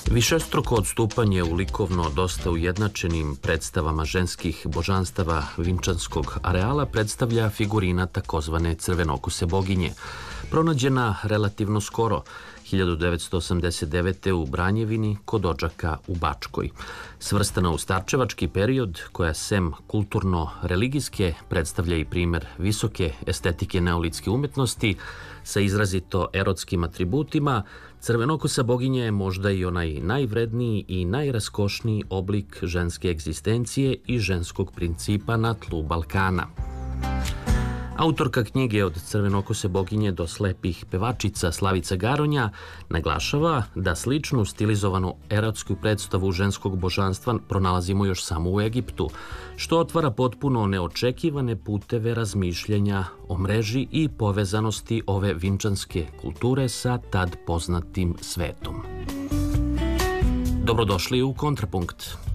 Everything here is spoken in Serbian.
Višestruko odstupanje u likovno dosta ujednačenim predstavama ženskih božanstava vinčanskog areala predstavlja figurina takozvane crvenokose boginje, pronađena relativno skoro, 1989. u Branjevini kod Odžaka u Bačkoj. Svrstana u starčevački period, koja sem kulturno-religijske predstavlja i primer visoke estetike neolitske umetnosti, sa izrazito erotskim atributima, crvenokosa boginja je možda i onaj najvredniji i najraskošniji oblik ženske egzistencije i ženskog principa na tlu Balkana. Autorka knjige Od crvenokose boginje do slepih pevačica Slavica Garonja naglašava da sličnu stilizovanu erotsku predstavu ženskog božanstva pronalazimo još samo u Egiptu, što otvara potpuno neočekivane puteve razmišljenja o mreži i povezanosti ove vinčanske kulture sa tad poznatim svetom. Dobrodošli u Kontrapunkt.